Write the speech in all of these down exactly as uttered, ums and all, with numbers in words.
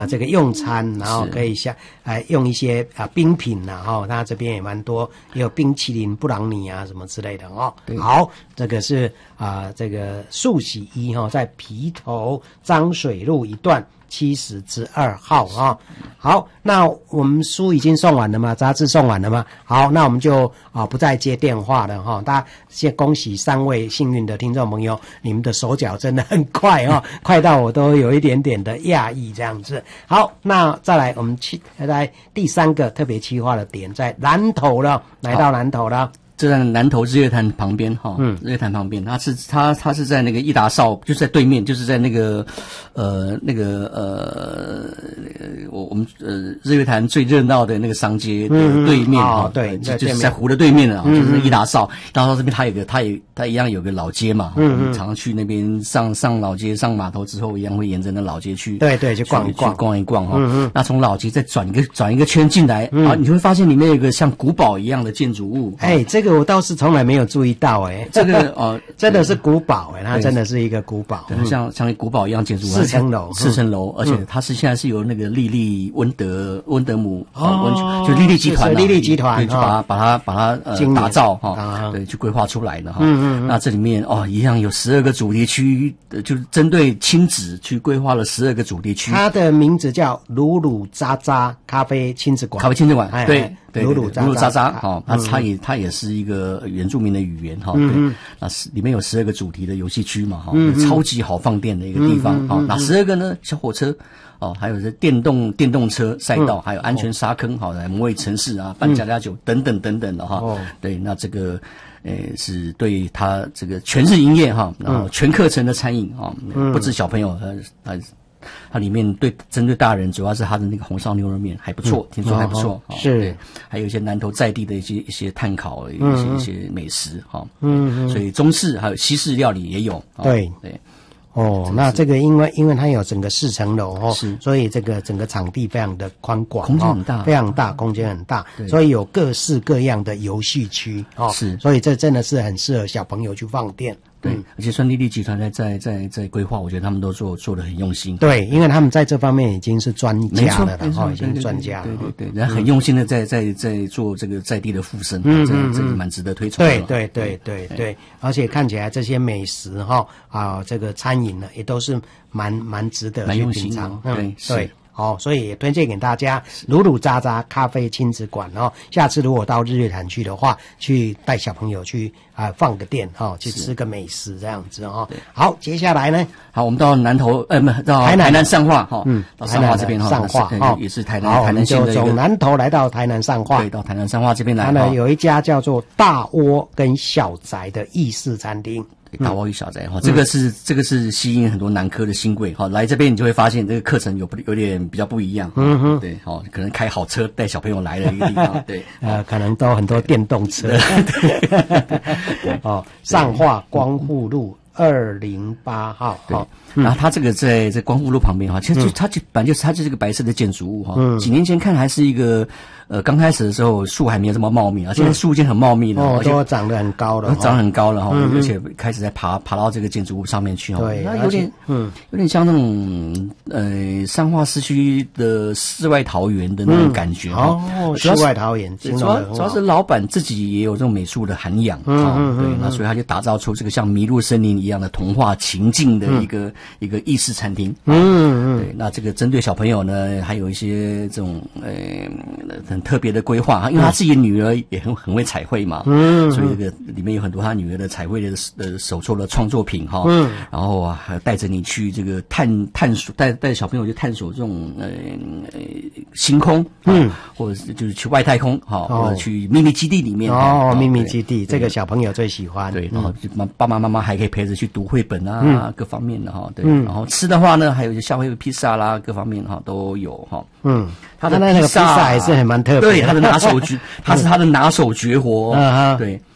啊，这个用餐，然后可以像呃用一些啊冰品呐，哈、哦，它这边也蛮多，也有冰淇淋、布朗尼啊什么之类的哦。好，这个是啊、呃、这个速洗衣哈、哦，在皮头漳水路一段七十之二号啊、哦。好，那我们书已经送完了吗？杂志送完了吗？好，那我们就啊、呃、不再接电话了哈、哦。大家先恭喜三位幸运的听众朋友，你们的手脚真的很快哦，快到我都有一点点的讶异这样子。好，那再来我们去来第三个特别企划的点在南投了，来到南投了。 就在南投日月潭旁边哈，嗯，日月潭旁边，它是它它是在那个义达少，就是在对面，就是在那个呃那个呃我我们呃日月潭最热闹的那个商街的对面哈、嗯哦，对，就是在湖的对面啊、嗯，就是义达少。义达少这边它有个它也它一样有个老街嘛，嗯，我们常常去那边上上老街上码头之后，一样会沿着那老街去， 对对，去逛一逛， 去逛一逛哈。嗯嗯，那从老街再转一个转一个圈进来，嗯、啊，你会发现里面有一个像古堡一样的建筑物， 哎、欸，这个。我倒是从来没有注意到哎、欸， 这个呃， 真的是古堡哎、欸，它真的是一个古堡， 对，像像古堡一样建筑， 四层楼， 四层楼，而且它是现在是由那个莉莉温德温德姆哦，温就莉莉集团， 莉莉集团， 对，就把它把它把它呃打造哈，对，去规划出来的哈，嗯嗯，那这里面哦一样有十二个主题区，就是针对亲子去规划了十二个主题区， 它的名字叫鲁鲁渣渣咖啡亲子馆， 咖啡亲子馆，对。对， 鲁鲁渣渣渣，哈，它它也它也是一个原住民的语言哈，对，那是里面有十二个主题的游戏区嘛，哈，超级好放电的一个地方，哈，哪十二个呢？小火车，哦，还有这电动电动车赛道，还有安全沙坑，好来模拟城市啊，办家家酒等等等等的哈，对，那这个。呃，是对他这个全日营业哈，然后全课程的餐饮哈，不止小朋友，呃呃。它里面对针对大人，主要是它的那个红烧牛肉面还不错，嗯、听说还不错、 哦。是、 哦，还有一些南投在地的一些一些炭烤，一些、嗯、一些美食哈。嗯，所以中式还有西式料理也有。 哦、对对。 哦，这那这个因为因为它有整个四层楼哦，是，所以这个整个场地非常的宽广， 空间很大， 哦、非常大，空间很大，所以有各式各样的游戏区哦， 是， 所以这真的是很适合小朋友去放电。 对，嗯、而且川丽丽集团在在在在规划，我觉得他们都做做得很用心。 对，因为他们在这方面已经是专家了，哦，已经专家了。 对对对，然后很用心的在在在做这个在地的附身，嗯，这这个蛮值得推崇的。 对对对对对，而且看起来这些美食哈啊，这个餐饮呢也都是蛮蛮值得去品尝。 对对。哦，所以也推荐给大家鲁鲁渣渣咖啡亲子馆哦。下次如果到日月潭去的话，去带小朋友去啊、呃、放个电哈、哦，去吃个美食这样子哦。好，接下来呢？ 好，我们到南投呃，不到台南上化哈，嗯，到上化这边哈， 上化哈也是台南台南县的一个。 从南投来到台南上化， 对，到台南上化这边来。 它呢有一家叫做大窝跟小宅的意式餐厅。 大窝与小宅哈，这个是、嗯、这个是吸引很多南科的新贵哈，来这边你就会发现这个课程有不有点比较不一样，嗯哼，对，好，可能开好车带小朋友来的一个地方，对， 呃，可能都很多电动车，对，哦，上化光复路二零八号， 好。然后它这个在在光复路旁边哈，其实就它就本来就是它就是个白色的建筑物哈。嗯。几年前看还是一个呃刚开始的时候树还没有这么茂密啊，现在树已经很茂密了， 哦，都长得很高了， 长得很高了哈，而且开始在爬爬到这个建筑物上面去哈。 对， 那有点嗯有点像那种呃上化市区的世外桃源的那种感觉哈。 哦，世外桃源， 主要主要是老板自己也有这种美术的涵养啊，对，那所以他就打造出这个像迷路森林一样的童话情境的一个。一个意式餐厅，嗯嗯，对，那这个针对小朋友呢，还有一些这种呃很特别的规划，因为他自己的女儿也很很会彩绘嘛，嗯，所以这个里面有很多他女儿的彩绘的呃手作的创作品哈，嗯，然后啊还带着你去这个探探索，带带着小朋友去探索这种呃星空，嗯，或者是就是去外太空哈，或者去秘密基地里面哦，秘密基地这个小朋友最喜欢， 对，然后妈爸爸妈妈还可以陪着去读绘本啊，各方面的哈。对，嗯、然后吃的话呢，还有一些夏威夷披萨啦，各方面哈都有哈。嗯， 他的那个披萨还是很蛮特别的， 对，他的拿手绝，他是他的拿手绝活。嗯、对，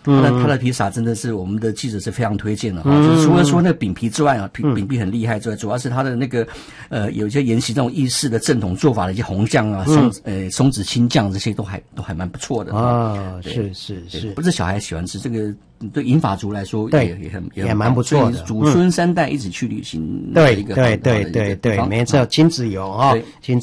它的它的披萨真的是我们的记者是非常推荐的哈，就是除了说那个饼皮之外啊，饼饼皮很厉害之外，主要是它的那个呃有一些沿袭这种意式的正统做法的一些红酱啊、松呃松子青酱这些都还都还蛮不错的啊，是是是， 不是小孩喜欢吃这个。对银发族来说， 对也也很也蛮不错的， 祖孙三代一起去旅行， 对对对对对，没错，亲子游啊，亲。